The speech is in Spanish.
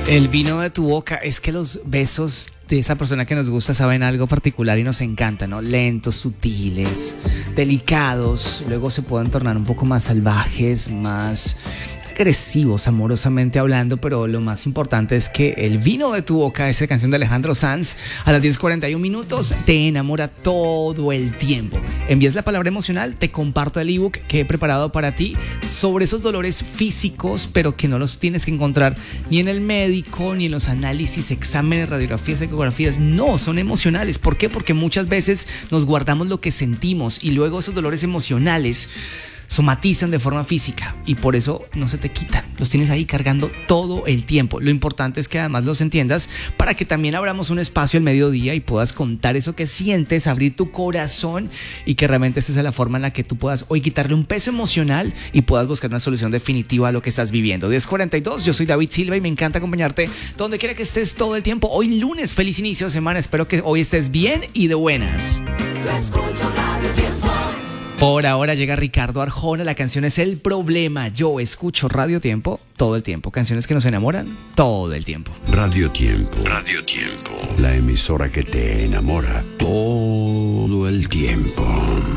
El vino de tu boca, es que los besos de esa persona que nos gusta saben algo particular y nos encanta, ¿no? Lentos, sutiles, delicados, luego se pueden tornar un poco más salvajes, más agresivos, amorosamente hablando, pero lo más importante es que el vino de tu boca, esa canción de Alejandro Sanz, a las 10:41 minutos, te enamora todo el tiempo. Envías la palabra emocional, te comparto el ebook que he preparado para ti sobre esos dolores físicos, pero que no los tienes que encontrar ni en el médico, ni en los análisis, exámenes, radiografías, ecografías. No, son emocionales. ¿Por qué? Porque muchas veces nos guardamos lo que sentimos y luego esos dolores emocionales somatizan de forma física y por eso no se te quitan, los tienes ahí cargando todo el tiempo. Lo importante es que además los entiendas para que también abramos un espacio al mediodía y puedas contar eso que sientes, abrir tu corazón y que realmente esa sea la forma en la que tú puedas hoy quitarle un peso emocional y puedas buscar una solución definitiva a lo que estás viviendo. 10:42, yo soy David Silva y me encanta acompañarte donde quiera que estés todo el tiempo. Hoy lunes, feliz inicio de semana, espero que hoy estés bien y de buenas. Yo escucho Radio Tiempo. Por ahora llega Ricardo Arjona, la canción es El Problema. Yo escucho Radio Tiempo todo el tiempo, canciones que nos enamoran todo el tiempo. Radio Tiempo, la emisora que te enamora todo el tiempo.